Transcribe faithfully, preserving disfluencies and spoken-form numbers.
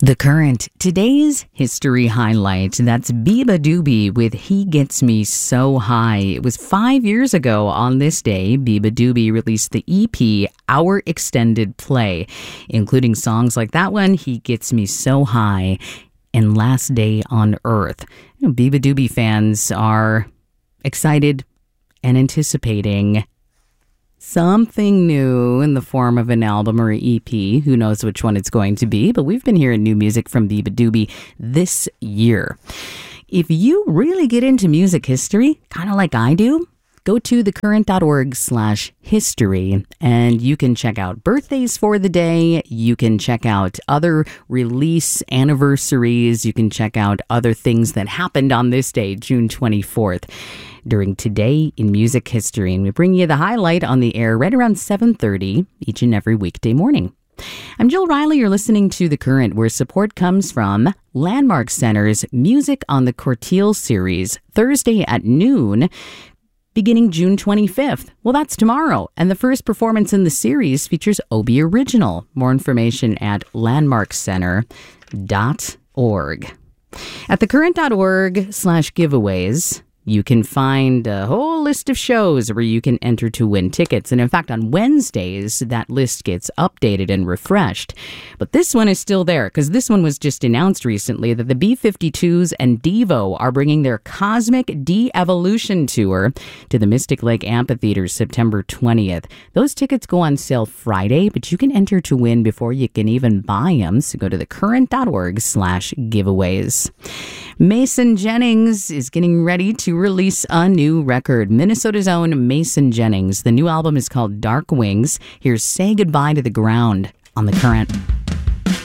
The Current, today's history highlight. That's beabadoobee with He Gets Me So High. It was five years ago on this day, beabadoobee released the E P, Our Extended Play, including songs like that one, He Gets Me So High, and Last Day on Earth. You know, beabadoobee fans are excited and anticipating something new in the form of an album or E P. Who knows which one it's going to be, but we've been hearing new music from beabadoobee this year. If you really get into music history, kind of like I do, go to thecurrent.org slash history and you can check out birthdays for the day. You can check out other release anniversaries. You can check out other things that happened on this day, June twenty-fourth. During Today in Music History. And we bring you the highlight on the air right around seven thirty each and every weekday morning. I'm Jill Riley. You're listening to The Current, where support comes from Landmark Center's Music on the Corteil series, Thursday at noon, beginning June twenty-fifth. Well, that's tomorrow. And the first performance in the series features Obie Original. More information at landmark center dot org. At thecurrent.org slash giveaways, you can find a whole list of shows where you can enter to win tickets. And in fact, on Wednesdays, that list gets updated and refreshed. But this one is still there because this one was just announced recently that the B fifty-twos and Devo are bringing their Cosmic De-Evolution Tour to the Mystic Lake Amphitheater September twentieth. Those tickets go on sale Friday, but you can enter to win before you can even buy them. So go to thecurrent.org slash giveaways. Mason Jennings is getting ready to release a new record. Minnesota's own Mason Jennings. The new album is called Dark Wings. Here's Say Goodbye to the Ground on The Current.